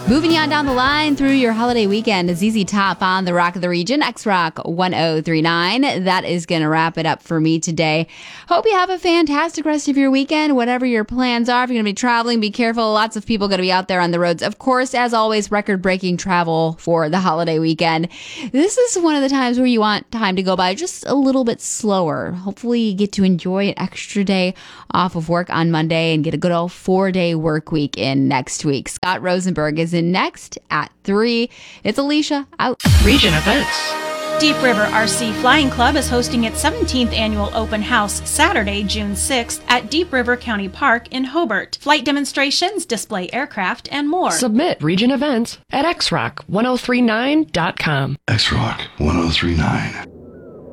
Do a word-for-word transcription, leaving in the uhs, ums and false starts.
Moving you on down the line through your holiday weekend, Z Z Top on the Rock of the Region, X-Rock one oh three nine. That is going to wrap it up for me today. Hope you have a fantastic rest of your weekend, whatever your plans are. If you're going to be traveling, be careful. Lots of people going to be out there on the roads. Of course, as always, record-breaking travel for the holiday weekend. This is one of the times where you want time to go by just a little bit slower. Hopefully, you get to enjoy an extra day off of work on Monday and get a good old four-day work week in next week. Scott Rosenberg is in next at three. It's Alicia out. Region events. Deep River R C Flying Club is hosting its seventeenth annual open house Saturday, June sixth at Deep River County Park in Hobart. Flight demonstrations, display aircraft, and more. Submit region events at x rock ten thirty-nine dot com. X Rock ten thirty-nine.